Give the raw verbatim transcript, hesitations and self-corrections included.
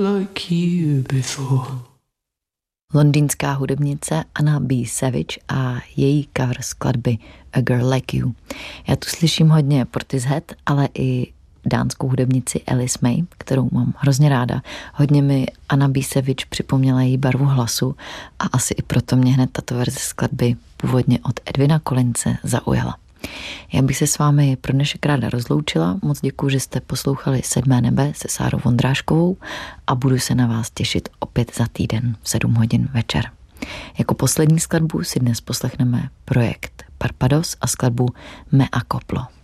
like you before. Londýnská hudebnice Anna B. Savage a její cover skladby A Girl Like You. Já tu slyším hodně Portishead, ale i dánskou hudebnici Alice May, kterou mám hrozně ráda. Hodně mi Anna B. Savage připomněla její barvu hlasu a asi i proto mě hned tato verze skladby původně od Edwina Collinse zaujala. Já bych se s vámi pro dnešek ráda rozloučila. Moc děkuji, že jste poslouchali Sedmé nebe se Sárou Vondráškovou a budu se na vás těšit opět za týden v sedm hodin večer. Jako poslední skladbu si dnes poslechneme projekt Barbados a skladbu Mea Coplo.